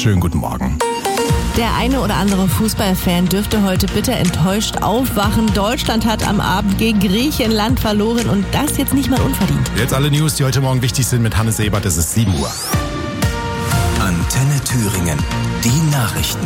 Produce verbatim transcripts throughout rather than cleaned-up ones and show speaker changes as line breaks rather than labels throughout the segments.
Schönen guten Morgen.
Der eine oder andere Fußballfan dürfte heute bitter enttäuscht aufwachen. Deutschland hat am Abend gegen Griechenland verloren und das jetzt nicht mal unverdient.
Jetzt alle News, die heute Morgen wichtig sind mit Hannes Ebert. Es ist sieben Uhr.
Antenne Thüringen. Die Nachrichten.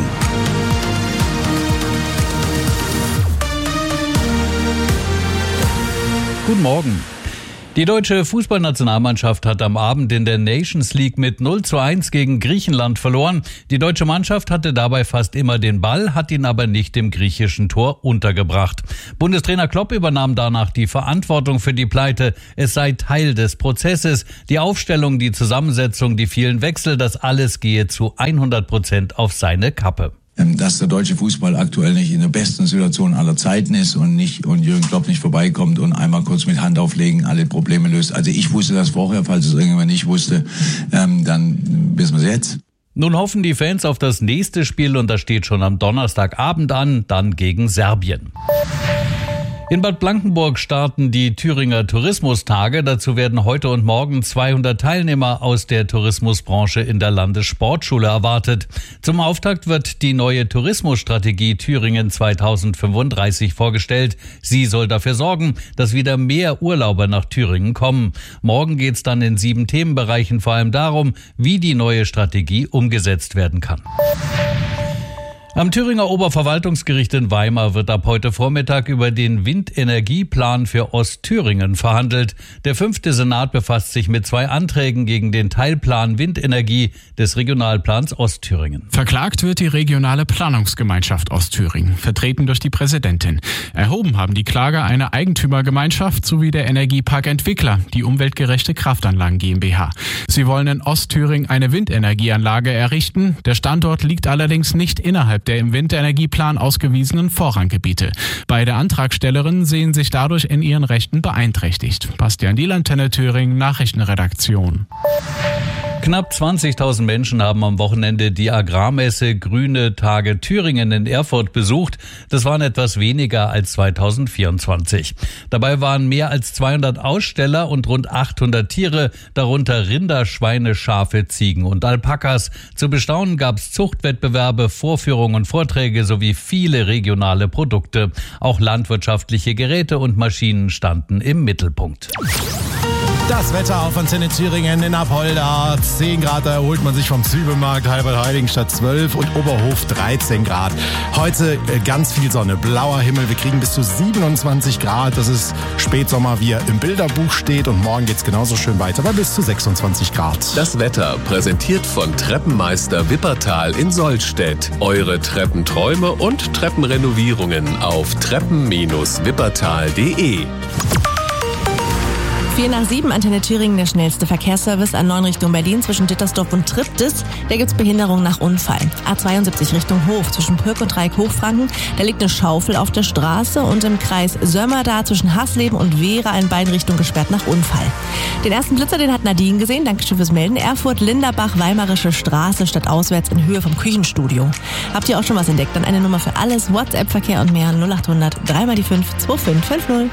Guten Morgen. Die deutsche Fußballnationalmannschaft hat am Abend in der Nations League mit null zu eins gegen Griechenland verloren. Die deutsche Mannschaft hatte dabei fast immer den Ball, hat ihn aber nicht im griechischen Tor untergebracht. Bundestrainer Klopp übernahm danach die Verantwortung für die Pleite. Es sei Teil des Prozesses. Die Aufstellung, die Zusammensetzung, die vielen Wechsel, das alles gehe zu hundert Prozent auf seine Kappe.
Dass der deutsche Fußball aktuell nicht in der besten Situation aller Zeiten ist und nicht und Jürgen Klopp nicht vorbeikommt und einmal kurz mit Hand auflegen alle Probleme löst. Also ich wusste das vorher, falls es irgendjemand nicht wusste, ähm, dann wissen wir es jetzt.
Nun hoffen die Fans auf das nächste Spiel und das steht schon am Donnerstagabend an, dann gegen Serbien. In Bad Blankenburg starten die Thüringer Tourismustage. Dazu werden heute und morgen zweihundert Teilnehmer aus der Tourismusbranche in der Landessportschule erwartet. Zum Auftakt wird die neue Tourismusstrategie Thüringen zweitausendfünfunddreißig vorgestellt. Sie soll dafür sorgen, dass wieder mehr Urlauber nach Thüringen kommen. Morgen geht es dann in sieben Themenbereichen vor allem darum, wie die neue Strategie umgesetzt werden kann. Am Thüringer Oberverwaltungsgericht in Weimar wird ab heute Vormittag über den Windenergieplan für Ostthüringen verhandelt. Der fünfte Senat befasst sich mit zwei Anträgen gegen den Teilplan Windenergie des Regionalplans Ostthüringen.
Verklagt wird die regionale Planungsgemeinschaft Ostthüringen, vertreten durch die Präsidentin. Erhoben haben die Klager eine Eigentümergemeinschaft sowie der Energiepark Entwickler, die umweltgerechte Kraftanlagen GmbH. Sie wollen in Ostthüringen eine Windenergieanlage errichten. Der Standort liegt allerdings nicht innerhalb der im Windenergieplan ausgewiesenen Vorranggebiete. Beide Antragstellerinnen sehen sich dadurch in ihren Rechten beeinträchtigt. Bastian Diel, Antenne Thüringen, Nachrichtenredaktion.
Knapp zwanzigtausend Menschen haben am Wochenende die Agrarmesse Grüne Tage Thüringen in Erfurt besucht. Das waren etwas weniger als zweitausendvierundzwanzig. Dabei waren mehr als zweihundert Aussteller und rund achthundert Tiere, darunter Rinder, Schweine, Schafe, Ziegen und Alpakas. Zu bestaunen gab es Zuchtwettbewerbe, Vorführungen und Vorträge sowie viele regionale Produkte. Auch landwirtschaftliche Geräte und Maschinen standen im Mittelpunkt.
Das Wetter auf Antenne Thüringen in Apolda. zehn Grad, da erholt man sich vom Zwiebelmarkt, Halbertheiligenstadt zwölf und Oberhof dreizehn Grad. Heute ganz viel Sonne, blauer Himmel. Wir kriegen bis zu siebenundzwanzig Grad. Das ist Spätsommer, wie er im Bilderbuch steht. Und morgen geht's genauso schön weiter bei bis zu sechsundzwanzig Grad.
Das Wetter präsentiert von Treppenmeister Wippertal in Sollstedt. Eure Treppenträume und Treppenrenovierungen auf treppen Bindestrich wippertal punkt de.
vier nach sieben, Antenne Thüringen, der schnellste Verkehrsservice an neun Richtung Berlin zwischen Dittersdorf und Triptis. Da gibt's Behinderung nach Unfall. A zweiundsiebzig Richtung Hof zwischen Pürk und Dreieck Hochfranken. Da liegt eine Schaufel auf der Straße und im Kreis Sömmerda zwischen Hasleben und Wehra in beiden Richtungen gesperrt nach Unfall. Den ersten Blitzer, den hat Nadine gesehen. Dankeschön fürs Melden. Erfurt, Linderbach, Weimarische Straße stadtauswärts in Höhe vom Küchenstudio. Habt ihr auch schon was entdeckt? Dann eine Nummer für alles. WhatsApp-Verkehr und mehr null acht hundert drei mal die fünf zwei fünf fünf null.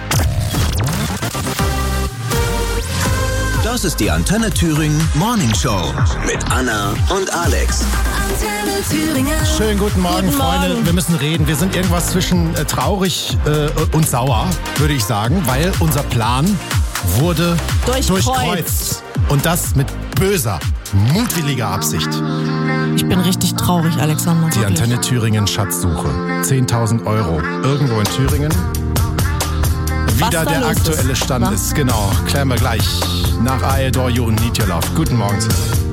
Das ist die Antenne Thüringen Morning Show mit Anna und Alex.
Antenne Thüringen.
Schönen guten Morgen,
guten
Freunde.
Morgen.
Wir müssen reden. Wir sind irgendwas zwischen äh, traurig äh, und sauer, würde ich sagen, weil unser Plan wurde
Durchkreuzt.
durchkreuzt. Und das mit böser, mutwilliger Absicht.
Ich bin richtig traurig, Alexander.
Die
wirklich.
Antenne Thüringen Schatzsuche. zehntausend Euro. Irgendwo in Thüringen. Wie da
da
der
los
aktuelle
ist,
Stand
ne?
ist. Genau, klären wir gleich nach I Adore You und Need Your Love. Guten Morgen zusammen.